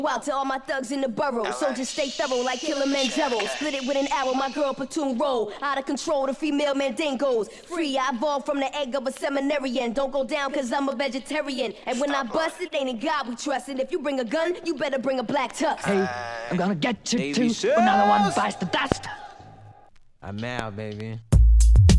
Out to all my thugs in the borough, soldiers stay thorough like Kilimanjaro. Split it with an arrow, my girl platoon roll. Out of control, the female mandingos. Free, I evolved from the egg of a seminarian. Don't go down cause I'm a vegetarian. And when I bust it, ain't in God we trust. And if you bring a gun, you better bring a black tux. Hey, I'm gonna get you too. Another one bites the dust. I'm out, baby.